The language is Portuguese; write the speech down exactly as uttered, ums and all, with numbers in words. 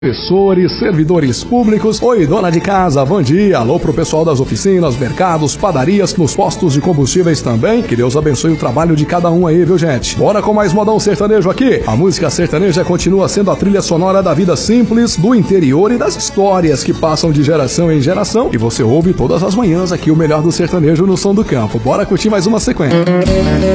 Professores, servidores públicos, oi dona de casa, bom dia, alô pro pessoal das oficinas, mercados, padarias, nos postos de combustíveis também, que Deus abençoe o trabalho de cada um aí, viu gente? Bora com mais modão sertanejo aqui, a música sertaneja continua sendo a trilha sonora da vida simples, do interior e das histórias que passam de geração em geração, e você ouve todas as manhãs aqui o melhor do sertanejo no som do campo, bora curtir mais uma sequência.